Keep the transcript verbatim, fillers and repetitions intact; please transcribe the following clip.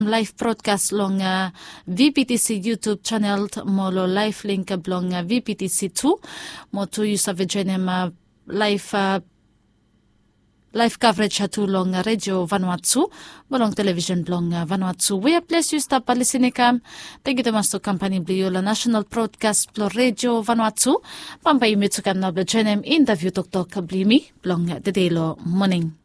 live broadcast long uh, V P T C YouTube channel molo live link blong uh, V P T C two mo tu yusavejenem uh, live uh, live coverage hatu long uh, radio Vanuatu bolong television blong uh, Vanuatu. We are blessed you stop listening kam. Thank you to master company bliola national broadcast blo radio Vanuatu. Pampa imitukam na bejenem interview tok tok blimi blong uh, the day lo morning.